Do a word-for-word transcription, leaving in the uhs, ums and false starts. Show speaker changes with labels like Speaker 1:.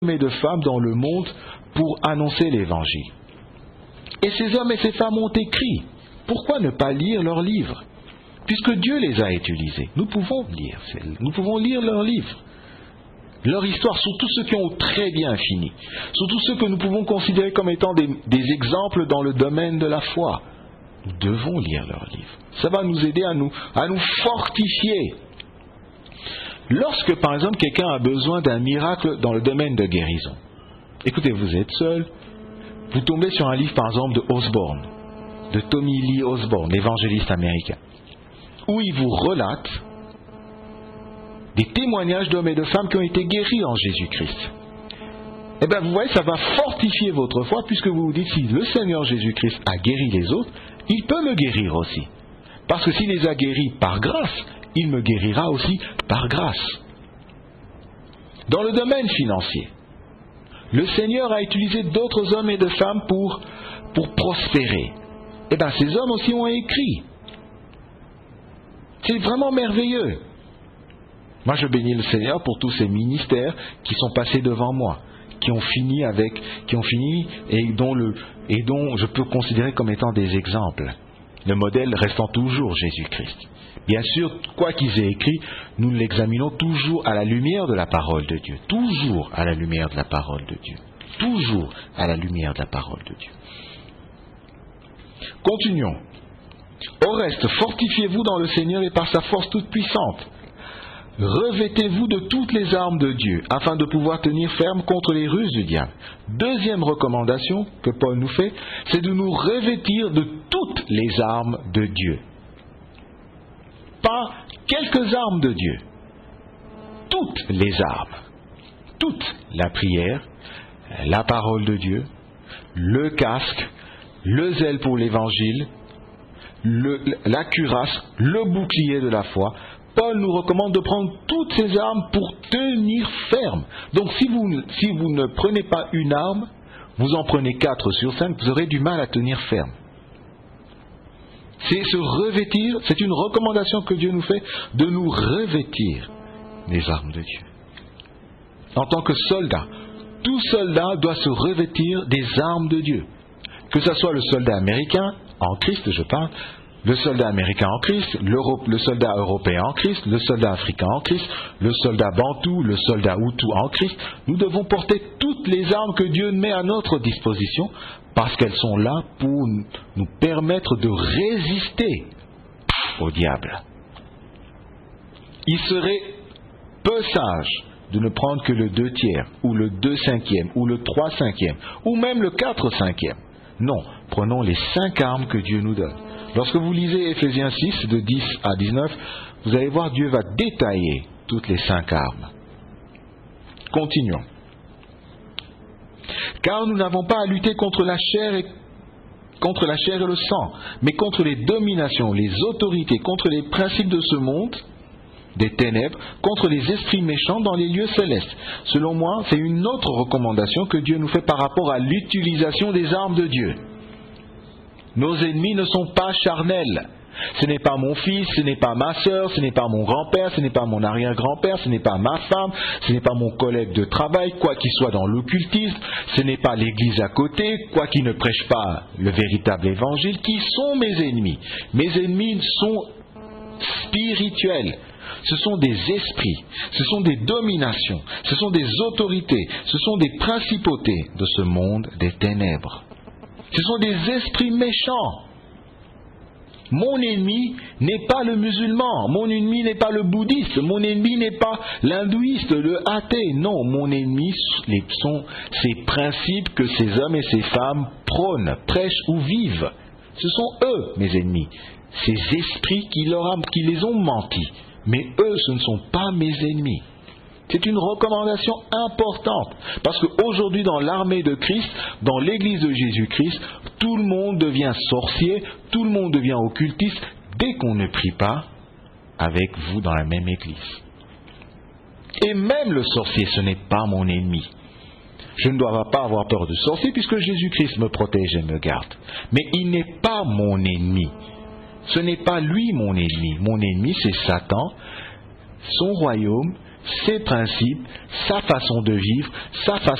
Speaker 1: et de femmes dans le monde pour annoncer l'Évangile. Et ces hommes et ces femmes ont écrit. Pourquoi ne pas lire leurs livres? Puisque Dieu les a utilisés. Nous pouvons lire, nous pouvons lire leurs livres. Leur histoire, surtout ceux qui ont très bien fini. Surtout ceux que nous pouvons considérer comme étant des, des exemples dans le domaine de la foi. Nous devons lire leurs livres. Ça va nous aider à nous, à nous fortifier. Lorsque, par exemple, quelqu'un a besoin d'un miracle dans le domaine de guérison, écoutez, vous êtes seul, vous tombez sur un livre, par exemple, de Osborne, de Tommy Lee Osborne, l'évangéliste américain, où il vous relate des témoignages d'hommes et de femmes qui ont été guéris en Jésus-Christ. Eh bien, vous voyez, ça va fortifier votre foi, puisque vous vous dites, si le Seigneur Jésus-Christ a guéri les autres, il peut me guérir aussi. Parce que s'il les a guéris par grâce, il me guérira aussi par grâce. Dans le domaine financier, le Seigneur a utilisé d'autres hommes et de femmes pour, pour prospérer. Eh bien, ces hommes aussi ont écrit. C'est vraiment merveilleux. Moi, je bénis le Seigneur pour tous ces ministères qui sont passés devant moi, qui ont fini avec, qui ont fini et dont, le, et dont je peux considérer comme étant des exemples. Le modèle restant toujours Jésus-Christ. Bien sûr, quoi qu'ils aient écrit, nous l'examinons toujours à la lumière de la parole de Dieu. Toujours à la lumière de la parole de Dieu. Toujours à la lumière de la parole de Dieu. Continuons. Au reste, fortifiez-vous dans le Seigneur et par sa force toute puissante. Revêtez-vous de toutes les armes de Dieu, afin de pouvoir tenir ferme contre les ruses du diable. Deuxième recommandation que Paul nous fait, c'est de nous revêtir de toutes les armes de Dieu. Pas quelques armes de Dieu. Toutes les armes. Toute la prière, la parole de Dieu, le casque, le zèle pour l'évangile, le, la cuirasse, le bouclier de la foi. Paul nous recommande de prendre toutes ces armes pour tenir ferme. Donc si vous, si vous ne prenez pas une arme, vous en prenez quatre sur cinq, vous aurez du mal à tenir ferme. C'est se revêtir, c'est une recommandation que Dieu nous fait, de nous revêtir des armes de Dieu. En tant que soldat, tout soldat doit se revêtir des armes de Dieu. Que ce soit le soldat américain, en Christ je parle, le soldat américain en Christ, le soldat européen en Christ, le soldat africain en Christ, le soldat bantou, le soldat hutu en Christ. Nous devons porter toutes les armes que Dieu met à notre disposition parce qu'elles sont là pour nous permettre de résister au diable. Il serait peu sage de ne prendre que le deux tiers, ou le deux cinquième, ou le trois cinquième, ou même le quatre cinquième. Non, prenons les cinq armes que Dieu nous donne. Lorsque vous lisez Éphésiens six, de dix à dix-neuf, vous allez voir Dieu va détailler toutes les cinq armes. Continuons. Car nous n'avons pas à lutter contre la chair et contre la chair et le sang, mais contre les dominations, les autorités, contre les principes de ce monde, des ténèbres, contre les esprits méchants dans les lieux célestes. Selon moi, c'est une autre recommandation que Dieu nous fait par rapport à l'utilisation des armes de Dieu. Nos ennemis ne sont pas charnels. Ce n'est pas mon fils, ce n'est pas ma sœur, ce n'est pas mon grand-père, ce n'est pas mon arrière-grand-père, ce n'est pas ma femme, ce n'est pas mon collègue de travail, quoi qu'il soit dans l'occultisme, ce n'est pas l'église à côté, quoi qu'il ne prêche pas le véritable évangile, qui sont mes ennemis. Mes ennemis sont spirituels. Ce sont des esprits, ce sont des dominations, ce sont des autorités, ce sont des principautés de ce monde des ténèbres. Ce sont des esprits méchants. Mon ennemi n'est pas le musulman, mon ennemi n'est pas le bouddhiste, mon ennemi n'est pas l'hindouiste, le athée. Non, mon ennemi sont ces principes que ces hommes et ces femmes prônent, prêchent ou vivent. Ce sont eux, mes ennemis, ces esprits qui, leur a, qui les ont menti. Mais eux, ce ne sont pas mes ennemis. C'est une recommandation importante. Parce qu'aujourd'hui, dans l'armée de Christ, dans l'église de Jésus-Christ, tout le monde devient sorcier, tout le monde devient occultiste, dès qu'on ne prie pas avec vous dans la même église. Et même le sorcier, ce n'est pas mon ennemi. Je ne dois pas avoir peur du sorcier, puisque Jésus-Christ me protège et me garde. Mais il n'est pas mon ennemi. Ce n'est pas lui mon ennemi. Mon ennemi, c'est Satan, son royaume, ses principes, sa façon de vivre, sa façon